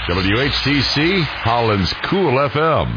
WHTC, Holland's Cool FM.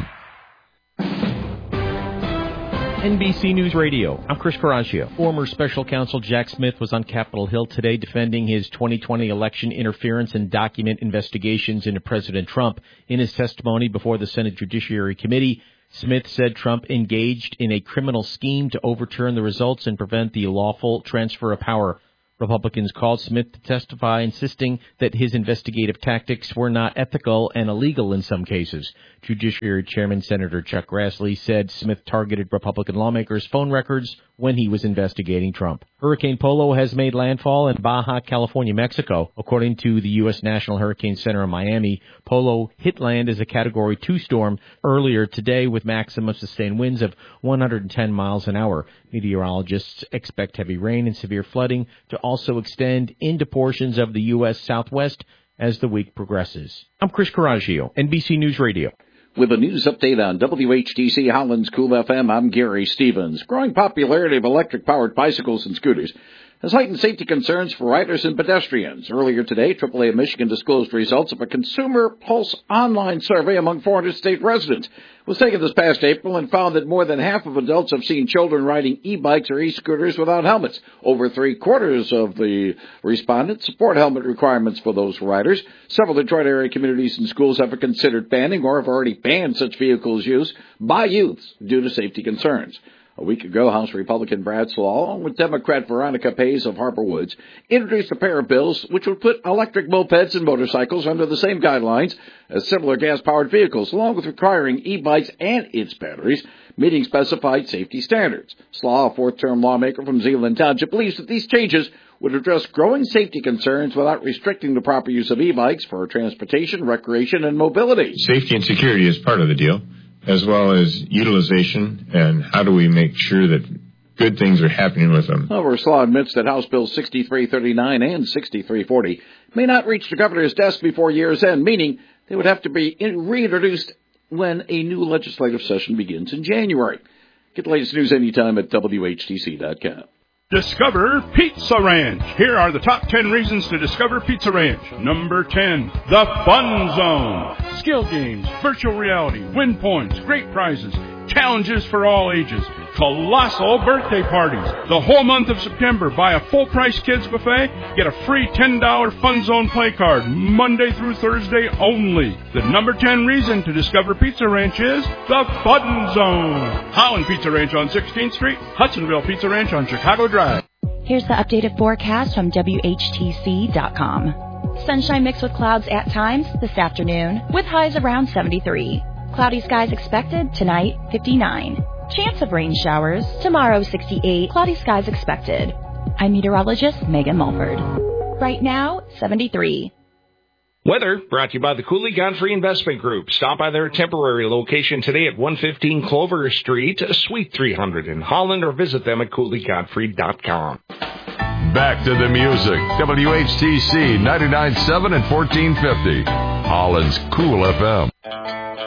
NBC News Radio, I'm Chris Caraccio. Former special counsel Jack Smith was on Capitol Hill today defending his 2020 election interference and document investigations into President Trump. In his testimony before the Senate Judiciary Committee, Smith said Trump engaged in a criminal scheme to overturn the results and prevent the lawful transfer of power. Republicans called Smith to testify, insisting that his investigative tactics were not ethical and illegal in some cases. Judiciary Chairman Senator Chuck Grassley said Smith targeted Republican lawmakers' phone records when he was investigating Trump. Hurricane Polo has made landfall in Baja California, Mexico. According to the U.S. National Hurricane Center in Miami, Polo hit land as a Category 2 storm earlier today with maximum sustained winds of 110 miles an hour. Meteorologists expect heavy rain and severe flooding to also extend into portions of the U.S. Southwest as the week progresses. I'm Chris Caraccio, NBC News Radio. With a news update on WHTC Holland's Cool FM, I'm Gary Stevens. Growing popularity of electric-powered bicycles and scooters has heightened safety concerns for riders and pedestrians. Earlier today, AAA of Michigan disclosed results of a Consumer Pulse online survey among 400 state residents. It was taken this past April and found that more than half of adults have seen children riding e-bikes or e-scooters without helmets. Over 3/4 of the respondents support helmet requirements for those riders. Several Detroit area communities and schools have considered banning or have already banned such vehicles' use by youths due to safety concerns. A week ago, House Republican Brad Slaw, along with Democrat Veronica Pace of Harper Woods, introduced a pair of bills which would put electric mopeds and motorcycles under the same guidelines as similar gas-powered vehicles, along with requiring e-bikes and its batteries, meeting specified safety standards. Slaw, a fourth-term lawmaker from Zeeland Township, believes that these changes would address growing safety concerns without restricting the proper use of e-bikes for transportation, recreation, and mobility. Safety and security is part of the deal, as well as utilization, and how do we make sure that good things are happening with them. However, Slaw admits that House Bills 6339 and 6340 may not reach the governor's desk before year's end, meaning they would have to be reintroduced when a new legislative session begins in January. Get the latest news anytime at WHTC.com. Discover Pizza Ranch. Here are the top 10 reasons to discover Pizza Ranch. Number 10, the Fun Zone. Skill games, virtual reality, win points, great prizes, challenges for all ages, colossal birthday parties. The whole month of September, buy a full-price kids buffet, get a free $10 Fun Zone play card, Monday through Thursday only. The number 10 reason to discover Pizza Ranch is the Fun Zone. Holland Pizza Ranch on 16th Street, Hudsonville Pizza Ranch on Chicago Drive. Here's the updated forecast from WHTC.com. Sunshine mixed with clouds at times this afternoon, with highs around 73. Cloudy skies expected tonight, 59. Chance of rain showers tomorrow, 68. Cloudy skies expected. I'm meteorologist Megan Mulford. Right now, 73. Weather brought to you by the Cooley Godfrey Investment Group. Stop by their temporary location today at 115 Clover Street, Suite 300 in Holland, or visit them at CooleyGodfrey.com. Back to the music. WHTC 99.7 and 1450. Holland's Cool FM.